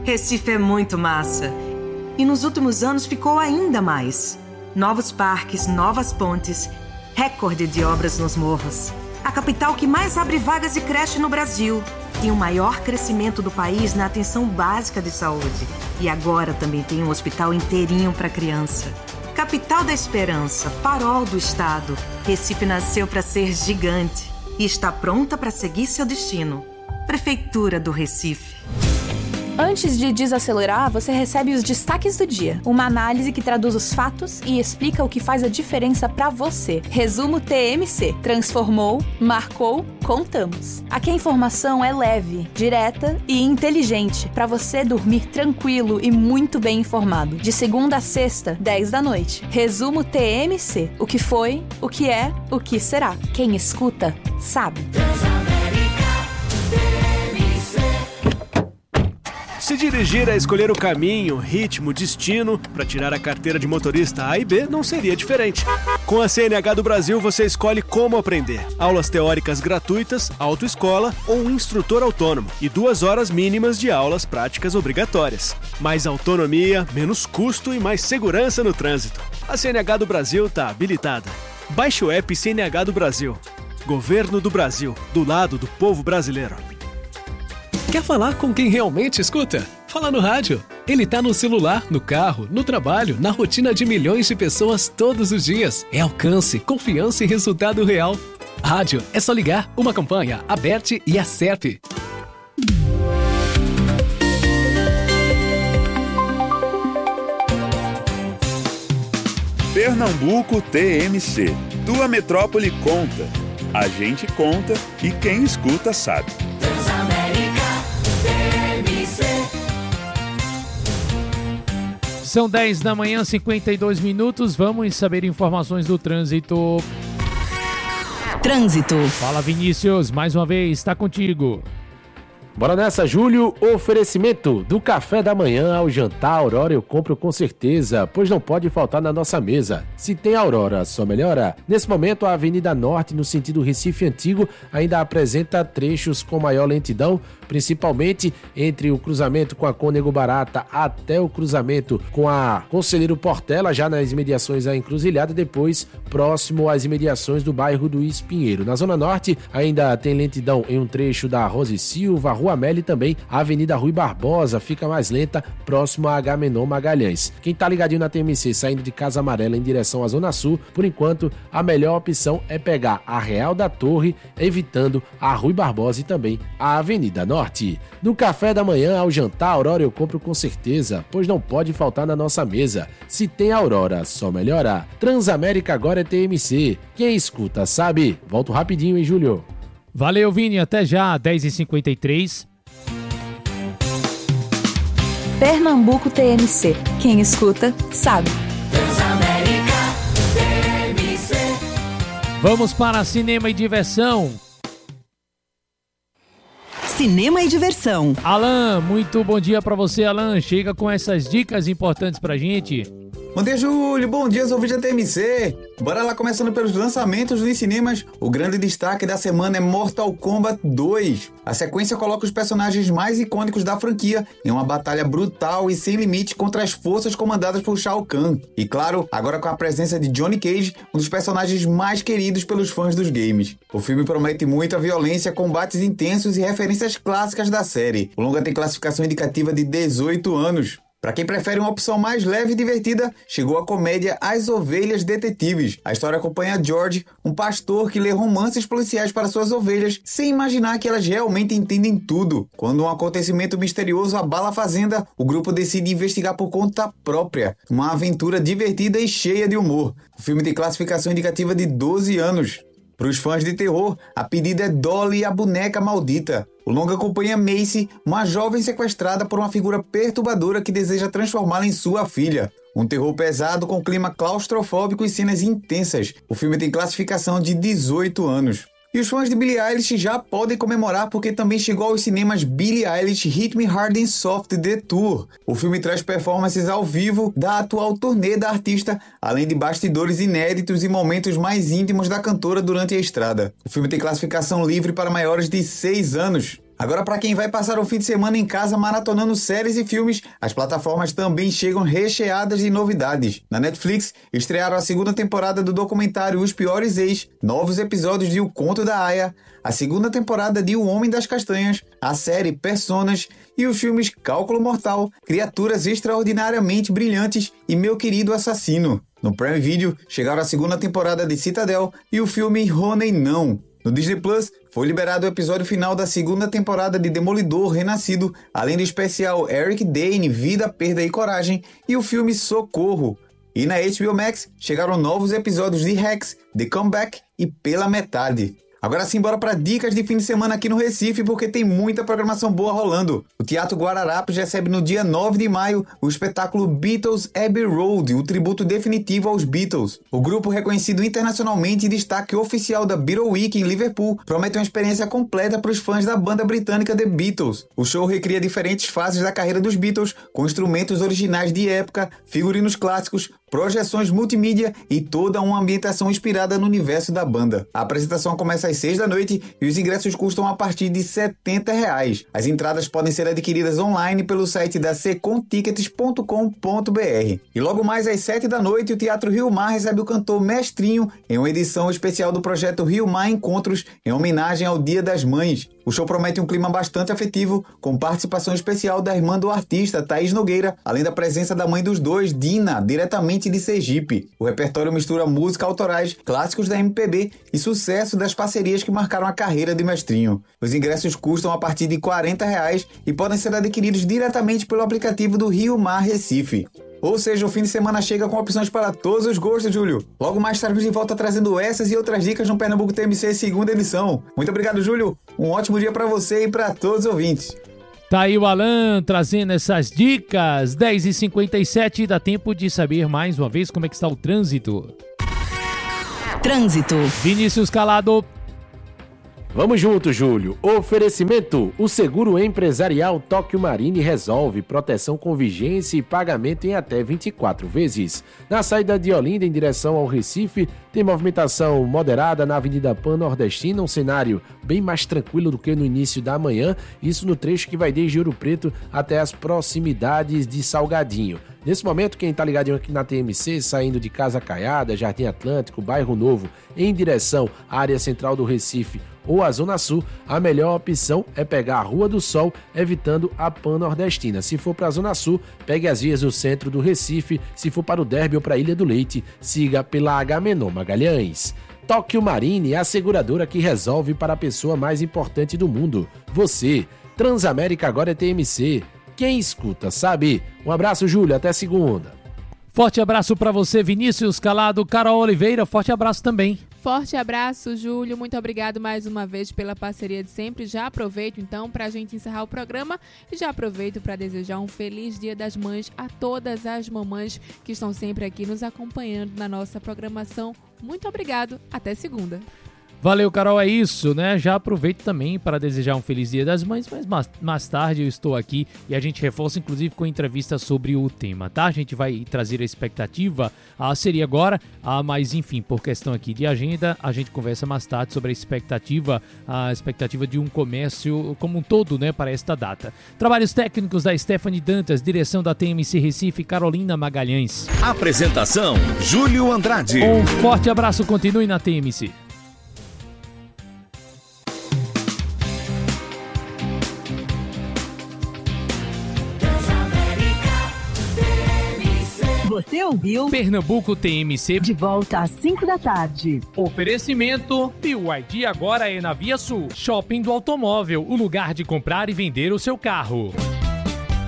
Recife é muito massa. E nos últimos anos ficou ainda mais. Novos parques, novas pontes, recorde de obras nos morros. A capital que mais abre vagas de creche no Brasil. Tem o maior crescimento do país na atenção básica de saúde. E agora também tem um hospital inteirinho para criança. Capital da Esperança, farol do estado. Recife nasceu para ser gigante e está pronta para seguir seu destino. Prefeitura do Recife. Antes de desacelerar, você recebe os destaques do dia. Uma análise que traduz os fatos e explica o que faz a diferença pra você. Resumo TMC. Transformou, marcou, contamos. Aqui a informação é leve, direta e inteligente, pra você dormir tranquilo e muito bem informado. De segunda a sexta, 10 da noite. Resumo TMC. O que foi, o que é, o que será. Quem escuta, sabe. Se dirigir é escolher o caminho, ritmo, destino para tirar a carteira de motorista A e B não seria diferente. Com a CNH do Brasil você escolhe como aprender. Aulas teóricas gratuitas, autoescola ou um instrutor autônomo e 2 horas mínimas de aulas práticas obrigatórias. Mais autonomia, menos custo e mais segurança no trânsito. A CNH do Brasil está habilitada. Baixe o app CNH do Brasil. Governo do Brasil, do lado do povo brasileiro. Quer falar com quem realmente escuta? Fala no rádio. Ele tá no celular, no carro, no trabalho, na rotina de milhões de pessoas todos os dias. É alcance, confiança e resultado real. Rádio, é só ligar. Uma campanha, Aberte e Acerte. Pernambuco TMC. Tua metrópole conta. A gente conta e quem escuta sabe. São 10 da manhã, 52 minutos. Vamos saber informações do trânsito. Trânsito. Fala, Vinícius. Mais uma vez, está contigo. Bora nessa, Júlio. Oferecimento do café da manhã ao jantar Aurora eu compro com certeza, pois não pode faltar na nossa mesa. Se tem Aurora, só melhora. Nesse momento, a Avenida Norte, no sentido Recife Antigo, ainda apresenta trechos com maior lentidão, principalmente entre o cruzamento com a Cônego Barata até o cruzamento com a Conselheiro Portela, já nas imediações da Encruzilhada, depois próximo às imediações do bairro do Espinheiro. Na Zona Norte, ainda tem lentidão em um trecho da Rosa e Silva, Rua Amélia e também a Avenida Rui Barbosa fica mais lenta, próximo a Agamenon Magalhães. Quem tá ligadinho na TMC saindo de Casa Amarela em direção à Zona Sul, por enquanto, a melhor opção é pegar a Real da Torre, evitando a Rui Barbosa e também a Avenida Norte. Do café da manhã ao jantar, Aurora eu compro com certeza, pois não pode faltar na nossa mesa. Se tem Aurora, só melhora. Transamérica agora é TMC. Quem escuta sabe. Volto rapidinho, hein, Júlio? Valeu, Vini. Até já, 10h53. Pernambuco TMC. Quem escuta, sabe. Transamérica TMC. Vamos para cinema e diversão. Cinema e diversão. Alan, muito bom dia para você, Alan. Chega com essas dicas importantes pra gente. Bom dia, Júlio. Bom dia, ouvintes da TMC. Bora lá, começando pelos lançamentos nos cinemas. O grande destaque da semana é Mortal Kombat 2. A sequência coloca os personagens mais icônicos da franquia em uma batalha brutal e sem limite contra as forças comandadas por Shao Kahn. E claro, agora com a presença de Johnny Cage, um dos personagens mais queridos pelos fãs dos games. O filme promete muita violência, combates intensos e referências clássicas da série. O longa tem classificação indicativa de 18 anos. Para quem prefere uma opção mais leve e divertida, chegou a comédia As Ovelhas Detetives. A história acompanha George, um pastor que lê romances policiais para suas ovelhas, sem imaginar que elas realmente entendem tudo. Quando um acontecimento misterioso abala a fazenda, o grupo decide investigar por conta própria. Uma aventura divertida e cheia de humor. O filme tem classificação indicativa de 12 anos. Para os fãs de terror, a pedida é Dolly, a boneca maldita. O longa acompanha Macy, uma jovem sequestrada por uma figura perturbadora que deseja transformá-la em sua filha. Um terror pesado com clima claustrofóbico e cenas intensas. O filme tem classificação de 18 anos. E os fãs de Billie Eilish já podem comemorar porque também chegou aos cinemas Billie Eilish Hit Me Hard and Soft The Tour. O filme traz performances ao vivo da atual turnê da artista, além de bastidores inéditos e momentos mais íntimos da cantora durante a estrada. O filme tem classificação livre para maiores de 6 anos. Agora, para quem vai passar o fim de semana em casa maratonando séries e filmes, as plataformas também chegam recheadas de novidades. Na Netflix, estrearam a segunda temporada do documentário Os Piores Ex, novos episódios de O Conto da Aia, a segunda temporada de O Homem das Castanhas, a série Personas e os filmes Cálculo Mortal, Criaturas Extraordinariamente Brilhantes e Meu Querido Assassino. No Prime Video, chegaram a segunda temporada de Citadel e o filme Honey Não. No Disney Plus, foi liberado o episódio final da segunda temporada de Demolidor Renascido, além do especial Eric Dane, Vida, Perda e Coragem, e o filme Socorro. E na HBO Max, chegaram novos episódios de Rex, The Comeback e Pela Metade. Agora sim, bora para dicas de fim de semana aqui no Recife, porque tem muita programação boa rolando. O Teatro Guararapes recebe no dia 9 de maio o espetáculo Beatles Abbey Road, o tributo definitivo aos Beatles. O grupo, reconhecido internacionalmente e destaque oficial da Beatle Week em Liverpool, promete uma experiência completa para os fãs da banda britânica The Beatles. O show recria diferentes fases da carreira dos Beatles, com instrumentos originais de época, figurinos clássicos, projeções multimídia e toda uma ambientação inspirada no universo da banda. A apresentação começa às 6 da noite e os ingressos custam a partir de R$ 70. As entradas podem ser adquiridas online pelo site da secontickets.com.br. E logo mais às 7 da noite, o Teatro Rio Mar recebe o cantor Mestrinho em uma edição especial do projeto Rio Mar Encontros, em homenagem ao Dia das Mães. O show promete um clima bastante afetivo, com participação especial da irmã do artista, Thaís Nogueira, além da presença da mãe dos dois, Dina, diretamente de Sergipe. O repertório mistura música autorais, clássicos da MPB e sucesso das parcerias que marcaram a carreira de Mestrinho. Os ingressos custam a partir de R$ 40 e podem ser adquiridos diretamente pelo aplicativo do Rio Mar Recife. Ou seja, o fim de semana chega com opções para todos os gostos, Júlio. Logo mais estaremos de volta trazendo essas e outras dicas no Pernambuco TMC segunda edição. Muito obrigado, Júlio. Um ótimo dia para você e para todos os ouvintes. Tá aí o Alan trazendo essas dicas. 10h57, dá tempo de saber mais uma vez como é que está o trânsito. Trânsito. Vinícius Calado. Vamos junto, Júlio. Oferecimento: o seguro empresarial Tóquio Marine resolve proteção com vigência e pagamento em até 24 vezes. Na saída de Olinda em direção ao Recife, tem movimentação moderada na Avenida Pan-Nordestina, um cenário bem mais tranquilo do que no início da manhã, isso no trecho que vai desde Ouro Preto até as proximidades de Salgadinho. Nesse momento, quem está ligadinho aqui na TMC, saindo de Casa Caiada, Jardim Atlântico, Bairro Novo, em direção à área central do Recife ou à Zona Sul, a melhor opção é pegar a Rua do Sol, evitando a Pan-Nordestina. Se for para a Zona Sul, pegue as vias do centro do Recife. Se for para o Derby ou para a Ilha do Leite, siga pela Agamenon Magalhães. Tóquio Marine, a seguradora que resolve para a pessoa mais importante do mundo, você. Transamérica agora é TMC. Quem escuta sabe. Um abraço, Júlio. Até segunda. Forte abraço para você, Vinícius Calado. Carol Oliveira, forte abraço também. Forte abraço, Júlio. Muito obrigado mais uma vez pela parceria de sempre. Já aproveito, então, para a gente encerrar o programa e já aproveito para desejar um feliz Dia das Mães a todas as mamães que estão sempre aqui nos acompanhando na nossa programação. Muito obrigado. Até segunda. Valeu, Carol, é isso, né? Já aproveito também para desejar um feliz Dia das Mães, mas mais tarde eu estou aqui e a gente reforça, inclusive, com entrevista sobre o tema, tá? A gente vai trazer a expectativa, seria agora, mas enfim, por questão aqui de agenda, a gente conversa mais tarde sobre a expectativa de um comércio como um todo, né, para esta data. Trabalhos técnicos da Stephanie Dantas, direção da TMC Recife, Carolina Magalhães. Apresentação, Júlio Andrade. Um forte abraço, continue na TMC. Você ouviu Pernambuco TMC de volta às 5 da tarde. Oferecimento BYD agora é na Via Sul. Shopping do Automóvel, o lugar de comprar e vender o seu carro.